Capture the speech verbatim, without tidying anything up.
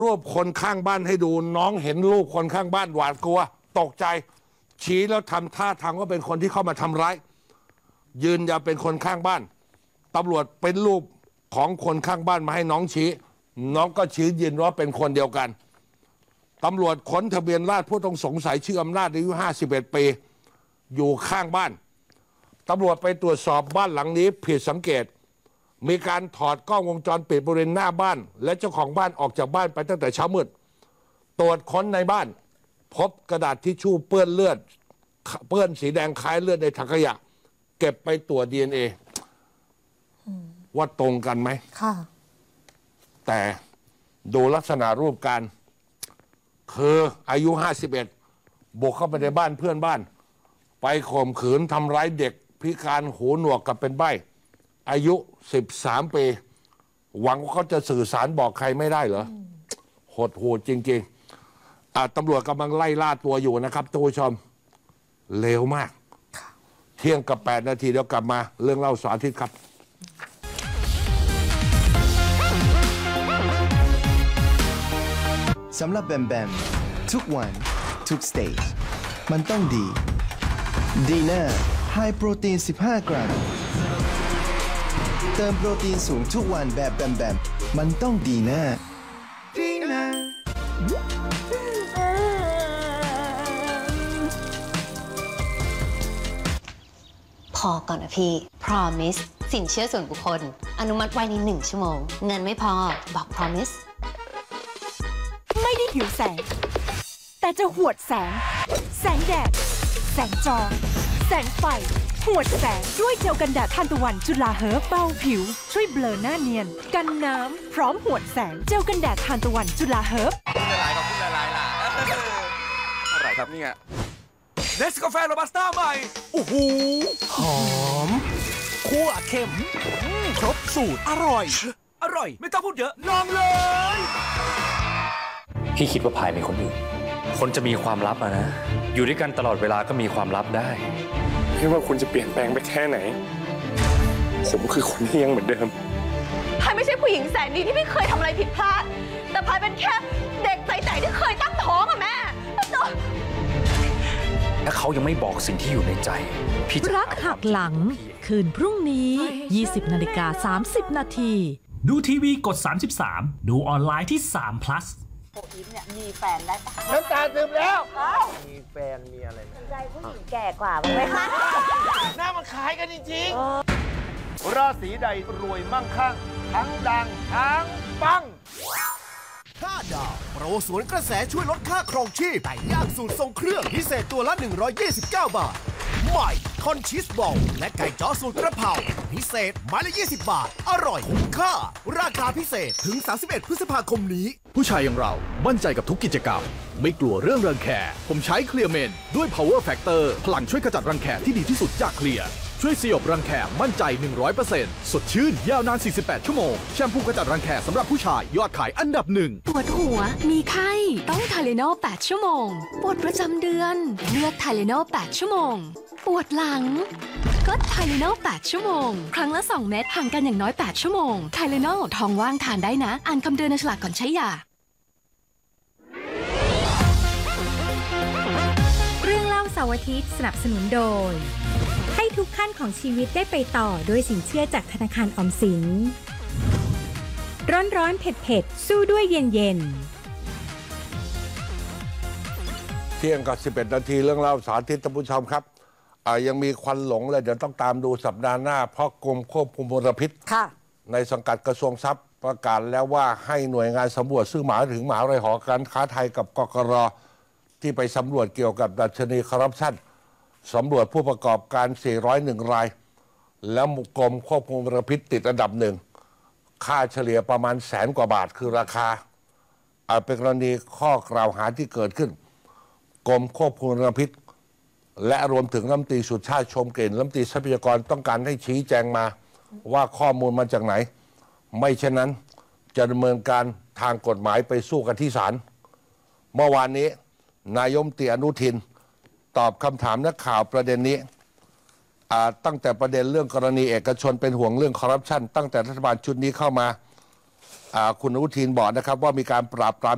รูปคนข้างบ้านให้ดูน้องเห็นรูปคนข้างบ้านหวาดกลัวตกใจชี้แล้วทำท่าทางว่าเป็นคนที่เข้ามาทำร้ายยืนยันเป็นคนข้างบ้านตำรวจเป็นรูปของคนข้างบ้านมาให้น้องชี้น้องก็ชี้ยืนว่าเป็นคนเดียวกันตำรวจค้นทะเบียนราษฎร์ผู้ต้องสงสัยชื่ออำนาจอายุห้าสิบเอ็ดปีอยู่ข้างบ้านตำรวจไปตรวจสอบบ้านหลังนี้ผิดสังเกตมีการถอดกล้องวงจรปิดบริเวณหน้าบ้านและเจ้าของบ้านออกจากบ้านไปตั้งแต่เช้ามืดตรวจค้นในบ้านพบกระดาษทิชชู่เปื้อนเลือดเปื้อนสีแดงคล้ายเลือดในถังขยะเก็บไปตรวจ ดี เอ็น เอ ว่าตรงกันไหมค่ะแต่ดูลักษณะรูปการคืออายุห้าสิบเอ็ดบุกเข้าไปในบ้านเพื่อนบ้านไปข่มขืนทำร้ายเด็กพิการหูหนวกกับเป็นใบ้อายุสิบสามปีหวังว่าเขาจะสื่อสารบอกใครไม่ได้เหรอโหดโหดจริงๆอ่าตำรวจกำลังไล่ล่าตัวอยู่นะครับท่านผู้ชมเร็วมากเที่ยงกับแปดนาทีเดี๋ยวกลับมาเรื่องเล่าสาธิตครับสำหรับแบมแบมทุกวันทุกสเตจมันต้องดีดีน่าไฮโปรตีนสิบห้ากรัมเติมโปรตีนสูงทุกวันแบบแบมแบมมันต้องดีน่าดีน่าพอก่อนนะพี่ Promise สินเชื่อส่วนบุคคลอนุมัติไว้ในหนึ่งชั่วโมงเงินไม่พอบอก Promise ไม่ได้หิวแสงแต่จะหวดแสงแสงแดดแสงจอแสงไฟหวดแสงด้วยเจลกันแดดทานตะวันจุฬาเฮิร์บเบาผิวช่วยเบลอหน้าเนียนกันน้ำพร้อมหวดแสงเจลกันแดดทานตะวันจุฬาเฮิร์บพูดละลายกับพูดละลายล่ะอะไรครับเนี่ยเนสกาแฟโรบัสต้าใหม่โอ้โหหอมคั่วเค็มครบสูตรอร่อยอร่อยไม่ต้องพูดเยอะลองเลยพี่คิดว่าพายเป็นคนอื่นคนจะมีความลับอะนะอยู่ด้วยกันตลอดเวลาก็มีความลับได้ไม่ว่าคุณจะเปลี่ยนแปลงไปแค่ไหนผมคือคนที่ยังเหมือนเดิมพายไม่ใช่ผู้หญิงแสนดีที่ไม่เคยทำอะไรผิดพลาดแต่พายเป็นแค่เด็กใสๆที่เคยตั้งท้องอะแม่ถ้าเขายังไม่บอกสิ่งที่อยู่ในใจพี่จะรักหักหลังคืนพรุ่งนี้ ยี่สิบนาฬิกาสามสิบนาทีดูทีวีกดสามสิบสามดูออนไลน์ที่สาม plus โอ้อิมเนี่ยมีแฟนได้ปะน้ำตาซึมแล้วมีแฟนมีอะไรใจผู้หญิงแก่กว่าไหมคะหน้ามันคล้ายกันจริงๆราศีใดรวยมั่งคั่งทั้งดังทั้งปังห้าดาวโปรสวนกระแสช่วยลดค่าครองชีพไก่ย่างสูตรทรงเครื่องพิเศษตัวละหนึ่งร้อยยี่สิบเก้าบาทใหม่คอนชีสบอลและไก่จ้อสูตรกระเพราพิเศษไม้ละยี่สิบบาทอร่อยคุ้มค่าราคาพิเศษถึงสามสิบเอ็ดพฤษภาคมนี้ผู้ชายอย่างเรามั่นใจกับทุกกิจกรรมไม่กลัวเรื่องรังแคผมใช้เคลียร์เมนด้วย Power Factor พลังช่วยขจัดรังแคที่ดีที่สุดจากเคลียร์ช่วยสยบรังแคมั่นใจ หนึ่งร้อยเปอร์เซ็นต์ สดชื่นยาวนานสี่สิบแปดชั่วโมงแชมพูขจัดรังแคสำหรับผู้ชายยอดขายอันดับหนึ่งปวดหัวมีไข้ต้องไทเลโนแปดชั่วโมงปวดประจำเดือนเลือกไทเลโนแปดชั่วโมงปวดหลังก็ไทเลโนแปดชั่วโมงครั้งละสองเม็ดห่างกันอย่างน้อยแปดชั่วโมงไทเลโนท้องว่างทานได้นะอ่านคำเตือนในฉลากก่อนใช้ยาเรื่องเล่าเสาร์อาทิตย์สนับสนุนโดยให้ทุกขั้นของชีวิตได้ไปต่อด้วยสินเชื่อจากธนาคารออมสินร้อนร้อนเผ็ดเผ็ดสู้ด้วยเย็นเย็นเที่ยงกับสิบเอ็ดนาทีเรื่องเล่าสาธิตท่านผู้ชมครับยังมีควันหลงเลยเดี๋ยวต้องตามดูสัปดาห์หน้าเพราะกรมควบคุมมลพิษในสังกัดกระทรวงทรัพย์ประกาศแล้วว่าให้หน่วยงานสำรวจซึ่งหมายถึงมหาวิทยาลัยหอการค้าไทยกับกกร.ที่ไปสำรวจเกี่ยวกับดัชนีคอร์รัปชันสำรวจผู้ประกอบการสี่ร้อยเอ็ดรายแล้วกรมควบคุมมลพิษติดอันดับหนึ่งค่าเฉลี่ยประมาณแสนกว่าบาทคือราคาเป็นกรณีข้อกล่าวหาที่เกิดขึ้นกรมควบคุมมลพิษและรวมถึงรัฐมนตรีสุชาติชมกลิ่นรัฐมนตรีทรัพยากรต้องการให้ชี้แจงมาว่าข้อมูลมาจากไหนไม่เช่นนั้นจะดำเนินการทางกฎหมายไปสู้กันที่ศาลเมื่อวานนี้นายกรัฐมนตรีอนุทินตอบคำถามนักข่าวประเด็นนี้ตั้งแต่ประเด็นเรื่องกรณีเอกชนเป็นห่วงเรื่องคอร์รัปชันตั้งแต่รัฐบาลชุดนี้เข้ามาคุณอนุทินบอกนะครับว่ามีการปราบปราม